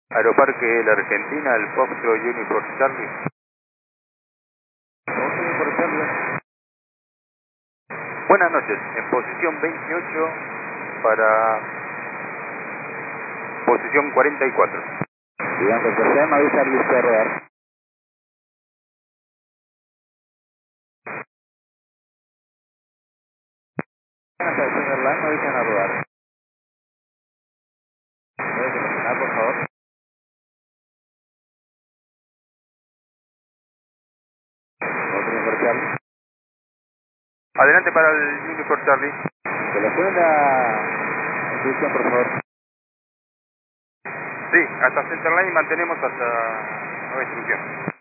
Aeroparque La Argentina, el Foxtrot Uniform Charlie. Uniform Charlie. Buenas noches, en posición 28 para posición 44. Digamos que se llama avisar listo a rodar. Hasta el señor Line, me avisan a rodar. ¿Puede seleccionar, por favor? Otro Uniform Charlie. Adelante para el Uniform Charlie. Seleccione la instrucción, por favor. Sí, hasta Centerline mantenemos hasta nueva instrucción.